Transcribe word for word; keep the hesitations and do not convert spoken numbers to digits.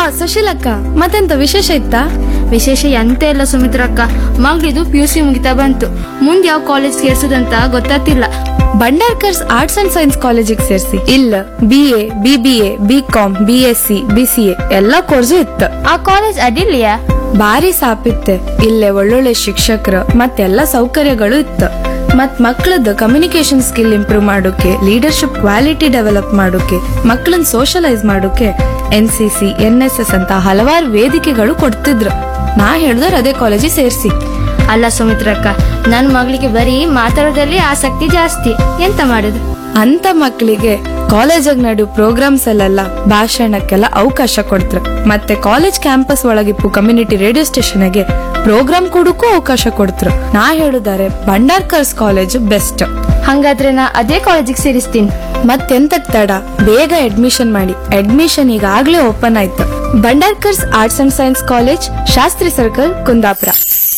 ಸುಶೀಲಕ್ಕ, ಮತ್ತೆಂತ ವಿಶೇಷ ಇತ್ತಾ? ವಿಶೇಷ ಎಂತ ಇಲ್ಲ ಸುಮಿತ್ರಕ್ಕ, ಮಗಳಿದು ಪಿ ಯು ಸಿ ಮುಗಿತಾ ಬಂತು. ಮುಂದೆ ಯಾವ college ಸೇರ್ಸುದಂತ ಗೊತ್ತಾತಿಲ್ಲ. Bhandarkar's arts and science ಕಾಲೇಜಿಗೆ ಸೇರ್ಸಿ. ಇಲ್ಲ B A B B A B com B S C B C A ಎಲ್ಲಾ ಕೋರ್ಸು ಇತ್ತು. ಆ ಕಾಲೇಜ್ ಅಡ್ಡಿಲ್ಲೆಯಾ? ಬಾರಿ ಸಾಪಿತ್ತೆ. ಇಲ್ಲೇ ಒಳ್ಳೊಳ್ಳೆ ಶಿಕ್ಷಕರು ಮತ್ತೆಲ್ಲ ಸೌಕರ್ಯಗಳು ಇತ್ತು. ಮತ್ ಮಕ್ಕಳದ್ದು ಕಮ್ಯುನಿಕೇಶನ್ ಸ್ಕಿಲ್ ಇಂಪ್ರೂವ್ ಮಾಡೋಕೆ, ಲೀಡರ್ಶಿಪ್ ಕ್ವಾಲಿಟಿ ಡೆವಲಪ್ ಮಾಡೋಕೆ, ಮಕ್ಕಳನ್ನ ಸೋಷಲೈಸ್ ಮಾಡೋಕೆ N C C N S S ಅಂತ ಹಲವಾರು ವೇದಿಕೆಗಳು ಕೊಡ್ತಿದ್ರು. ನಾ ಹೇಳ್ದವ್ರ ಅದೇ ಕಾಲೇಜಿಗೆ ಸೇರ್ಸಿ. ಅಲ್ಲ ಸುಮಿತ್ರಕ್ಕ, ನನ್ ಮಗಳಿಗೆ ಬರೀ ಮಾತಾಡೋದ್ರಲ್ಲಿ ಆಸಕ್ತಿ ಜಾಸ್ತಿ, ಎಂತ ಮಾಡುದು? ಅಂತ ಮಕ್ಕಳಿಗೆ ಕಾಲೇಜಾಗ ನಡೆಯೋ ಪ್ರೋಗ್ರಾಮ್ಸ್ ಅಲ್ಲೆಲ್ಲ ಭಾಷಣಕ್ಕೆಲ್ಲ ಅವಕಾಶ ಕೊಡ್ತಾರೆ. ಮತ್ತೆ ಕಾಲೇಜ್ ಕ್ಯಾಂಪಸ್ ಒಳಗಿಪ್ಪು ಕಮ್ಯುನಿಟಿ ರೇಡಿಯೋ ಸ್ಟೇಷನ್ಗೆ ಪ್ರೋಗ್ರಾಮ್ ಕೊಡಕ್ಕೂ ಅವಕಾಶ ಕೊಡ್ತಾರೆ. ನಾ ಹೇಳುದಾರೆ ಭಂಡಾರ್ಕರ್ಸ್ ಕಾಲೇಜ್ ಬೆಸ್ಟ್. ಹಂಗಾದ್ರೆ ನಾ ಅದೇ ಕಾಲೇಜಿಗೆ ಸೇರಿಸ್ತೀನಿ. ಮತ್ತೆಂತಕ್ ತಡ, ಬೇಗ ಅಡ್ಮಿಷನ್ ಮಾಡಿ. ಅಡ್ಮಿಷನ್ ಈಗಾಗ್ಲೇ ಓಪನ್ ಆಯ್ತು. Bhandarkar's arts and science college, Shastri circle, Kundapura.